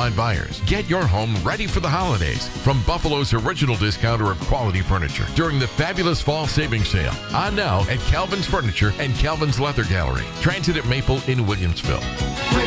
qualified buyers. Get your home ready for the holidays from Buffalo's original discounter of quality furniture during the fabulous fall savings sale. On now at Calvin's Furniture and Calvin's Leather Gallery. Transit at Maple in Williamsville.